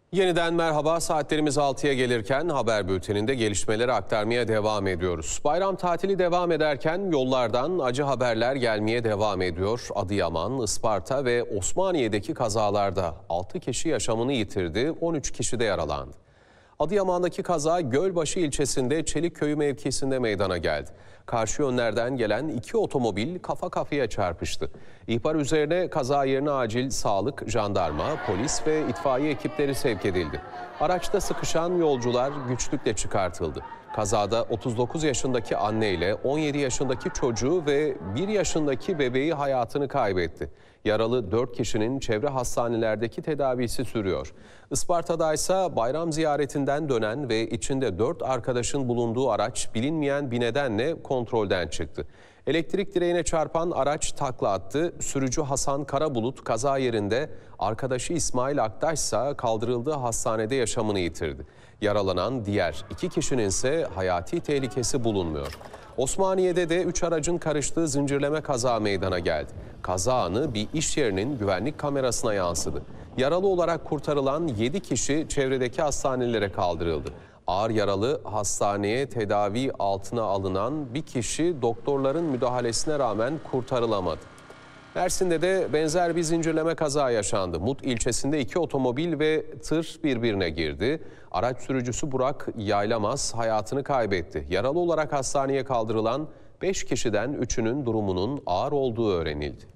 Yeniden merhaba. Saatlerimiz 6'ya gelirken haber bülteninde gelişmeleri aktarmaya devam ediyoruz. Bayram tatili devam ederken yollardan acı haberler gelmeye devam ediyor. Adıyaman, Isparta ve Osmaniye'deki kazalarda 6 kişi yaşamını yitirdi, 13 kişi de yaralandı. Adıyaman'daki kaza Gölbaşı ilçesinde Çelikköy'ü mevkisinde meydana geldi. Karşı yönlerden gelen iki otomobil kafa kafaya çarpıştı. İhbar üzerine kaza yerine acil sağlık, jandarma, polis ve itfaiye ekipleri sevk edildi. Araçta sıkışan yolcular güçlükle çıkartıldı. Kazada 39 yaşındaki anne ile 17 yaşındaki çocuğu ve 1 yaşındaki bebeği hayatını kaybetti. Yaralı 4 kişinin çevre hastanelerdeki tedavisi sürüyor. Isparta'da ise bayram ziyaretinden dönen ve içinde 4 arkadaşın bulunduğu araç bilinmeyen bir nedenle kontrolden çıktı. Elektrik direğine çarpan araç takla attı. Sürücü Hasan Karabulut kaza yerinde, arkadaşı İsmail Aktaş ise kaldırıldığı hastanede yaşamını yitirdi. Yaralanan diğer 2 kişinin ise hayati tehlikesi bulunmuyor. Osmaniye'de de 3 aracın karıştığı zincirleme kaza meydana geldi. Kaza anı bir iş yerinin güvenlik kamerasına yansıdı. Yaralı olarak kurtarılan 7 kişi çevredeki hastanelere kaldırıldı. Ağır yaralı hastaneye tedavi altına alınan bir kişi doktorların müdahalesine rağmen kurtarılamadı. Mersin'de de benzer bir zincirleme kaza yaşandı. Mut ilçesinde 2 otomobil ve tır birbirine girdi. Araç sürücüsü Burak Yaylamaz hayatını kaybetti. Yaralı olarak hastaneye kaldırılan 5 kişiden 3'ünün durumunun ağır olduğu öğrenildi.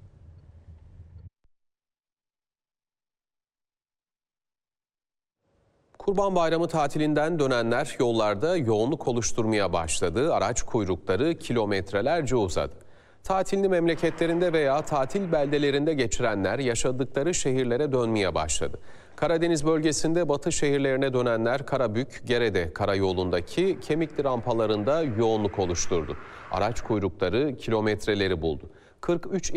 Kurban Bayramı tatilinden dönenler yollarda yoğunluk oluşturmaya başladı. Araç kuyrukları kilometrelerce uzadı. Tatilini memleketlerinde veya tatil beldelerinde geçirenler yaşadıkları şehirlere dönmeye başladı. Karadeniz bölgesinde batı şehirlerine dönenler Karabük, Gerede karayolundaki Kemikli rampalarında yoğunluk oluşturdu. Araç kuyrukları kilometreleri buldu. 43